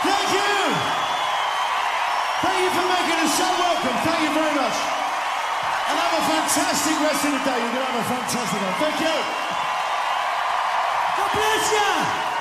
Thank you. Thank you for making us so welcome. Thank you very much. And have a fantastic rest of the day. You're going to have a fantastic day. Thank you. God bless you.